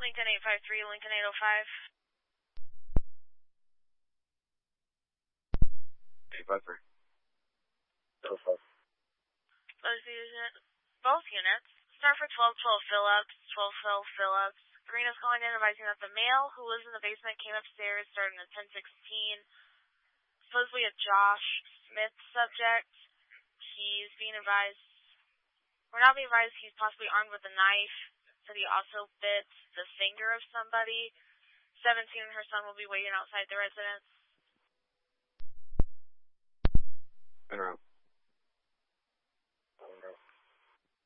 Lincoln 853, Lincoln 805. 853. Both units. Start for 1212 Phillips, 1212 Phillips. Green is calling in advising that the male who lives in the basement came upstairs starting at 1016. Supposedly a Josh Smith subject. He's being advised, we're not being advised he's possibly armed with a knife. Said he also bit the finger of somebody. 17 and her son will be waiting outside the residence. Interrupt.